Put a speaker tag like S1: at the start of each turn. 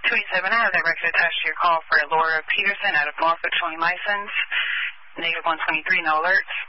S1: 287, I have that record attached to your call for Laura Peterson out of Norfolk showing license. Negative 123, no alerts.